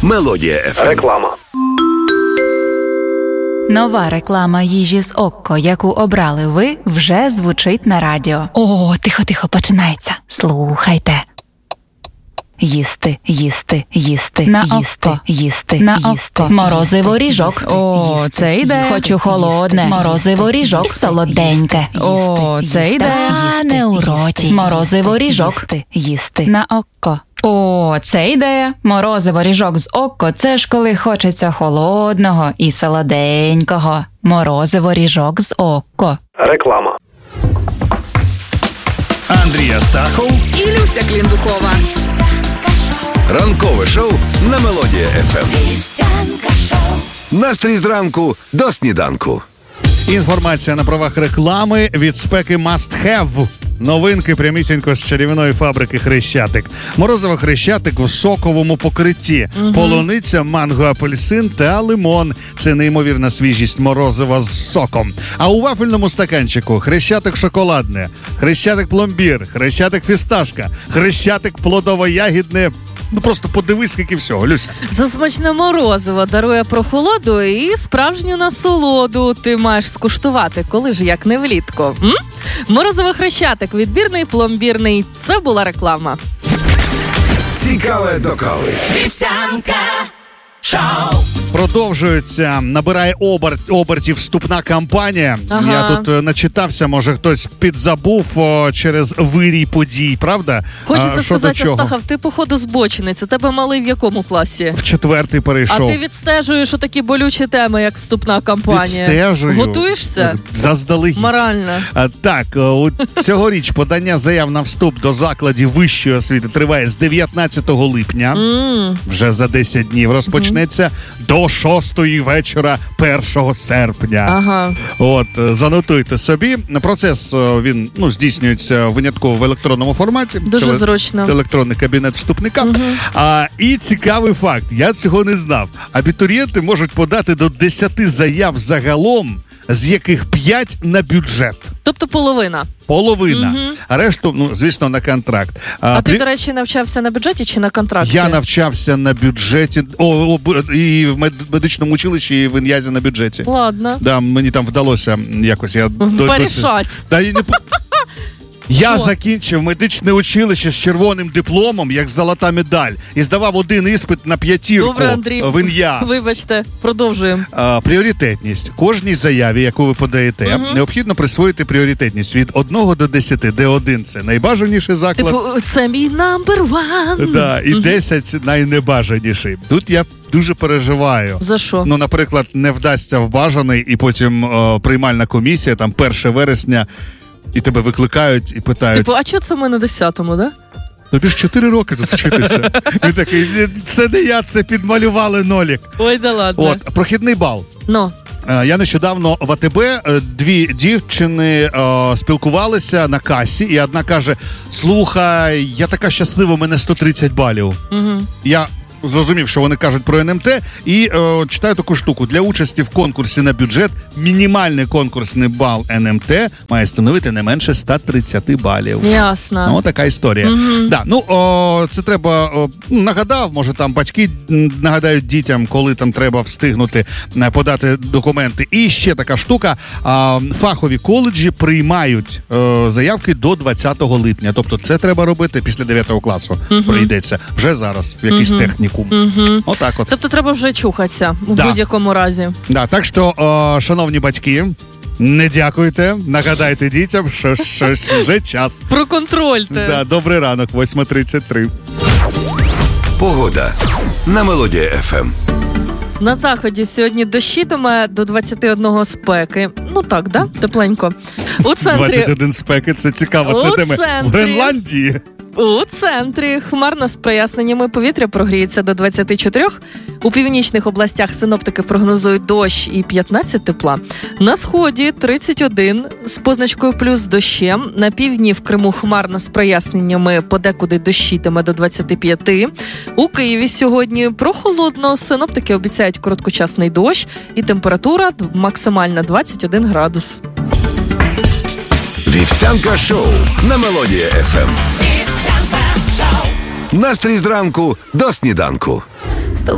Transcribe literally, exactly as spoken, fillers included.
Мелодія еф ем. Реклама. Нова реклама їжі з Окко, яку обрали ви, вже звучить на радіо. О, тихо-тихо, починається. Слухайте. Їсти, їсти, їсти, на їсти, Окко. їсти, На їсти. Окко. Морозиво ріжок. О, їсти, це йде. їсти, Хочу холодне. їсти. Морозиво ріжок. Їсти, Солоденьке. О, Їсти, це їсти, йде. їсти, Не у їсти, роті. їсти. Морозиво ріжок. Їсти, їсти. На Окко. О, це ідея. Морозиво ріжок з Окко – це ж коли хочеться холодного і солоденького. Морозиво ріжок з Окко. Реклама. Андрій Астахов. І Люся Кліндухова. Ранкове шоу на Мелодія еф ем. Настрій зранку до сніданку. Інформація на правах реклами від спеки Must Have. Новинки прямісінько з чарівної фабрики «Хрещатик». Морозиво «Хрещатик» в соковому покритті. Угу. Полуниця, манго, апельсин та лимон. Це неймовірна свіжість морозива з соком. А у вафельному стаканчику «Хрещатик шоколадне», «Хрещатик пломбір», «Хрещатик фісташка», «Хрещатик плодово-ягідне». Ну просто подивись, скільки всього, Люся. За смачне морозиво дарує прохолоду і справжню насолоду ти маєш скуштувати, коли ж як не влітку. М? Морозиво Хрещатик, відбірний, пломбірний. Це була реклама. Цікаве до кави. Вівсянка шоу. Продовжується, набирає оберт, обертів вступна кампанія. Ага. Я тут е, начитався, може хтось підзабув о, через вирій подій, правда? Хочеться а, сказати, Астахов, ти, походу, збочинець. У тебе малий в якому класі? В четвертий перейшов. А ти відстежуєш отакі болючі теми, як вступна кампанія? Відстежую. Готуєшся? Заздалегідь. Морально. А, так, о, цьогоріч подання заяв на вступ до закладів вищої освіти триває з дев'ятнадцятого липня. Mm. Вже за десять днів розпочнеться mm. до шостої вечора першого серпня. Ага. От, занотуйте собі. Процес, він, ну, здійснюється винятково в електронному форматі. Дуже Теле... зручно. Електронний кабінет вступника. Угу. А, і цікавий факт, я цього не знав. Абітурієнти можуть подати до десяти заяв загалом, з яких п'ять на бюджет. Тобто половина. Половина. Угу. А решту, ну, звісно, на контракт. А, а при... ти, до речі, навчався на бюджеті чи на контракті? Я навчався на бюджеті, о, о, і в медичному училищі, і в Ін'язі на бюджеті. Ладно. Да, мені там вдалося якось. Я порішать. Та я не... Я Шо? закінчив медичне училище з червоним дипломом, як золота медаль, і здавав один іспит на п'ятірку. Добре, Андрій. В Ін'яз. Вибачте, продовжуємо. А, пріоритетність. Кожній заяві, яку ви подаєте, угу. необхідно присвоїти пріоритетність від одного до десяти, де один це найбажаніший заклад. Типу, це мій number one. Да, і десять найнебажаніший. Тут я дуже переживаю. За що? Ну, наприклад, не вдасться в бажаний, і потім о, приймальна комісія, там перше вересня, і тебе викликають і питають. Типу, а чого це ми на десятому, да? Тобі ж чотири роки тут вчитися. Він такий, це не я, це підмалювали нолік. Ой, да ладно. От, прохідний бал. Ну. Я нещодавно в АТБ, дві дівчини о, спілкувалися на касі, і одна каже, слухай, я така щаслива, у мене сто тридцять балів. Угу. Я зрозумів, що вони кажуть про ен ем те, і е, читаю таку штуку. Для участі в конкурсі на бюджет мінімальний конкурсний бал ен ем те має становити не менше сто тридцять балів. Ясно. Ну, така історія. Mm-hmm. Да, ну, о, це треба, о, нагадав, може там батьки нагадають дітям, коли там треба встигнути подати документи. І ще така штука, а, фахові коледжі приймають о, заявки до двадцятого липня. Тобто це треба робити після дев'ятого класу. Mm-hmm. Прийдеться. Вже зараз в якийсь mm-hmm. технікум. Угу. Отак от. Тобто треба вже чухатися в да. будь-якому разі. Да, так що, о, шановні батьки, не дякуйте, нагадайте дітям, що, що, що вже час. Проконтрольте. Да, добрий ранок, восьма тридцять три. Погода на Мелодія еф ем. На заході сьогодні дощитиме до двадцять один спеки. Ну так, да? Тепленько. У центрі... двадцять один спеки, це цікаво. Це де ми в Гренландії. У центрі хмарно з проясненнями, повітря прогріється до двадцять чотири. У північних областях синоптики прогнозують дощ і п'ятнадцять тепла. На сході тридцять один з позначкою плюс дощем. На півдні в Криму хмарно з проясненнями, подекуди дощитиме до двадцять п'ять. У Києві сьогодні прохолодно, синоптики обіцяють короткочасний дощ і температура максимальна двадцять один градус. Вівсянка шоу на Мелодія еф ем. Настрій зранку до сніданку.